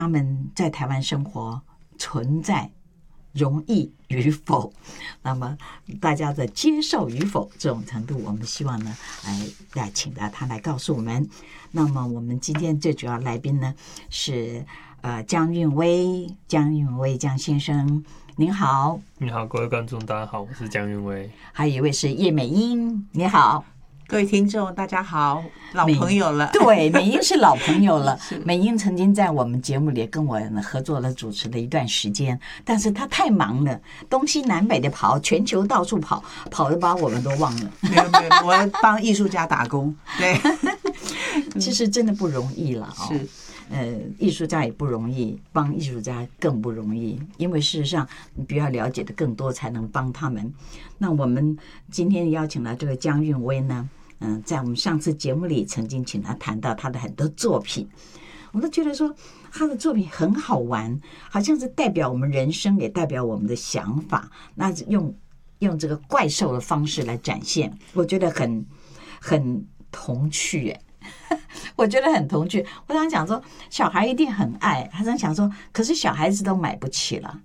他们在台湾生活存在容易与否，那么大家的接受与否这种程度，我们希望呢来请到他来告诉我们。那么我们今天最主要来宾呢是江韵威江先生，您好。 你好，各位观众，大家好，我是江韵威。 还有一位是叶美英，你好。 各位听众大家好，老朋友了。 对，美英是老朋友了。美英曾经在我们节目里跟我合作了主持了一段时间，但是她太忙了，东西南北的跑，全球到处跑，跑得把我们都忘了。 没有，我帮艺术家打工。对， 其实真的不容易了哦。 是。 艺术家也不容易，帮艺术家更不容易，因为事实上你比较了解的更多，才能帮他们。那我们今天邀请到这个江韵威呢，在我们上次节目里曾经请他谈到他的很多作品，我都觉得说他的作品很好玩，好像是代表我们人生，也代表我们的想法。那用这个怪兽的方式来展现，我觉得很童趣耶。我觉得很童趣。我常讲说，小孩一定很爱。他常想说，可是小孩子都买不起了。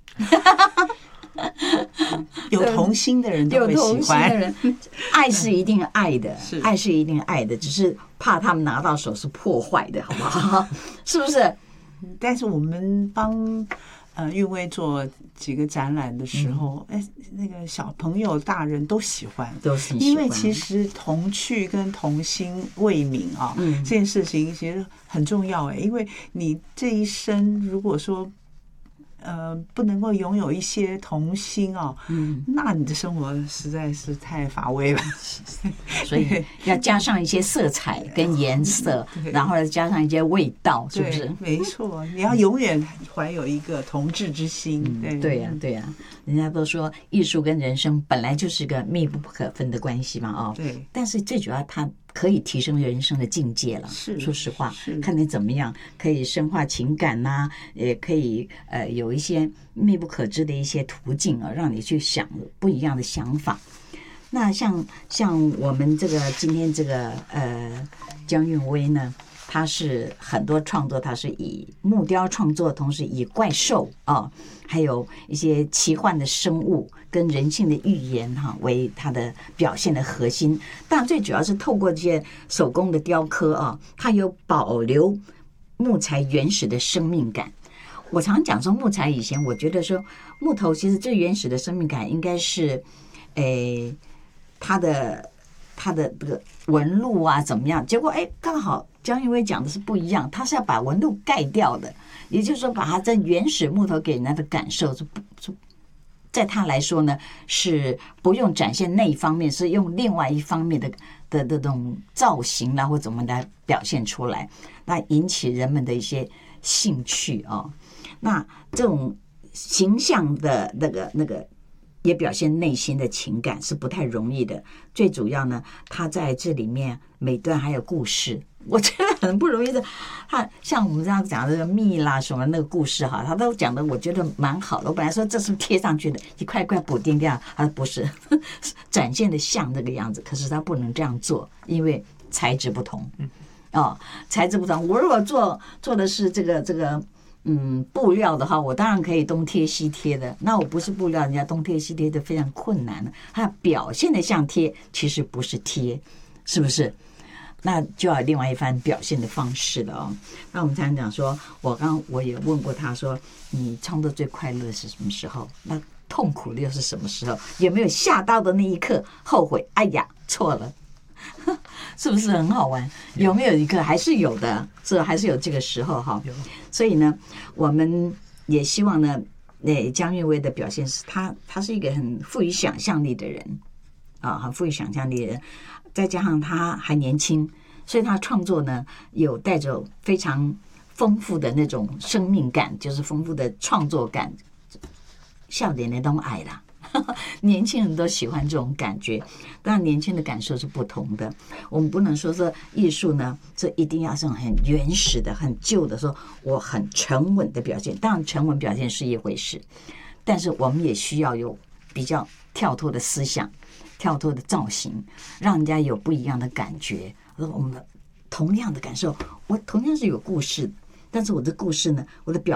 有童心的人都会喜欢。有童心的人， 爱是一定爱的，爱是一定爱的，只是怕他们拿到手是破坏的，好不好？是不是？ 但是我们帮韵威做几个展览的时候，那个小朋友、大人都喜欢，因为其实童趣跟童心未泯啊，这件事情其实很重要因为你这一生如果说不能够拥有一些童心那你的生活实在是太乏味了。 所以要加上一些色彩跟颜色，然后加上一些味道，是不是？ 没错，你要永远怀有一个童稚之心。 对呀，人家都说艺术跟人生本来就是个密不可分的关系嘛， 对。 但是最主要它可以提升人生的境界了。说实话，看你怎么样，可以深化情感呐，也可以有一些密不可知的一些途径让你去想不一样的想法。那像我们这个今天这个江韵威呢，他是很多创作，他是以木雕创作，同时以怪兽还有一些奇幻的生物跟人性的寓言为他的表现的核心。但最主要是透过这些手工的雕刻它有保留木材原始的生命感。我常讲说木材以前我觉得说木头其实最原始的生命感应该是它的这个纹路怎么样，结果刚好江韵威讲的是不一样，他是要把纹路盖掉的，也就是说把它这原始木头给人家的感受是在他来说呢是不用展现那一方面，是用另外一方面的这种造型啦或怎么来表现出来，那引起人们的一些兴趣那这种形象的那个也表现内心的情感是不太容易的。最主要呢，他在这里面每段还有故事，我觉得很不容易的。他像我们这样讲的这个蜜啦什么那个故事他都讲的我觉得蛮好的。我本来说这是贴上去的一块块补丁这样，不是展现的像这个样子，可是他不能这样做，因为材质不同材质不同。我如果做的是这个布料的话，我当然可以东贴西贴的。那我不是布料，人家东贴西贴的非常困难的。它表现的像贴，其实不是贴，是不是？那就要另外一番表现的方式了那我们常常讲说，我也问过他说，你创作最快乐是什么时候？那痛苦的又是什么时候？有没有下刀的那一刻后悔？哎呀，错了。是不是很好玩？有没有一个还是有的，这还是有这个时候所以呢，我们也希望呢，江韵威的表现是他是一个很富于想象力的人很富于想象力的人，再加上他还年轻，所以他创作呢有带着非常丰富的那种生命感，就是丰富的创作感，笑点的都爱啦。年轻人都喜欢这种感觉，当然年轻的感受是不同的。我们不能说艺术呢，这一定要是很原始的、很旧的，说我很沉稳的表现。当然，沉稳表现是一回事，但是我们也需要有比较跳脱的思想、跳脱的造型，让人家有不一样的感觉。我们同样的感受，我同样是有故事， 但是我的故事呢，我的表